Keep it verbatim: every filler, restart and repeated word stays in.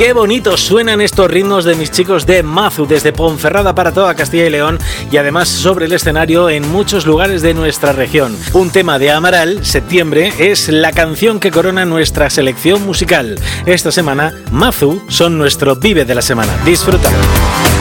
Qué bonitos suenan estos ritmos de mis chicos de Mazu desde Ponferrada para toda Castilla y León y además sobre el escenario en muchos lugares de nuestra región. Un tema de Amaral, Septiembre, es la canción que corona nuestra selección musical. Esta semana, Mazu son nuestro Vive de la semana. Disfrútalo.